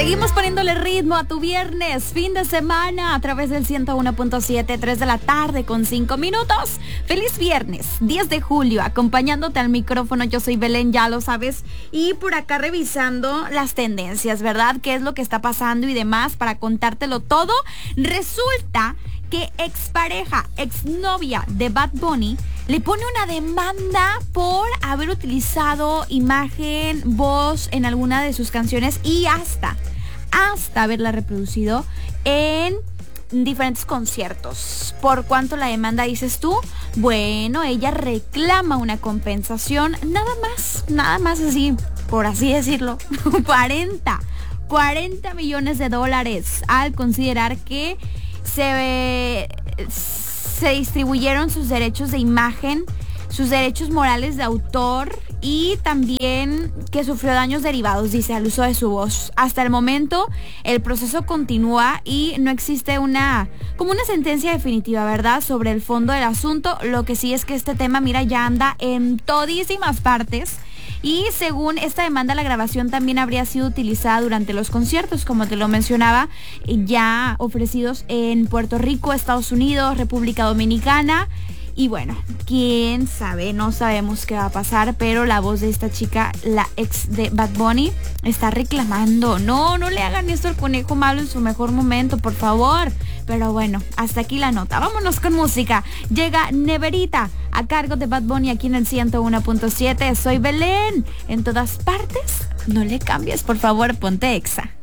Seguimos poniéndole ritmo a tu viernes, fin de semana, a través del 101.7, 3 de la tarde con 5 minutos. Feliz viernes, 10 de julio, acompañándote al micrófono. Yo soy Belén, ya lo sabes. Y por acá revisando las tendencias, ¿verdad? ¿Qué es lo que está pasando y demás para contártelo todo? Resulta que expareja, exnovia de Bad Bunny le pone una demanda por haber utilizado imagen, voz en alguna de sus canciones y hasta haberla reproducido en diferentes conciertos. ¿Por cuánto la demanda, dices tú? Bueno, ella reclama una compensación, nada más así, por así decirlo, 40 millones de dólares al considerar que se distribuyeron sus derechos de imagen, sus derechos morales de autor y también que sufrió daños derivados, dice, al uso de su voz. Hasta el momento el proceso continúa y no existe una sentencia definitiva, ¿verdad?, sobre el fondo del asunto. Lo que sí es que este tema, mira, ya anda en todísimas partes. Y según esta demanda, la grabación también habría sido utilizada durante los conciertos, como te lo mencionaba, ya ofrecidos en Puerto Rico, Estados Unidos, República Dominicana. Y bueno, quién sabe, no sabemos qué va a pasar, pero la voz de esta chica, la ex de Bad Bunny, está reclamando. No le hagan esto al conejo malo en su mejor momento, por favor. Pero bueno, hasta aquí la nota. Vámonos con música. Llega Neverita a cargo de Bad Bunny aquí en el 101.7. Soy Belén. En todas partes, no le cambies, por favor, ponte Exa.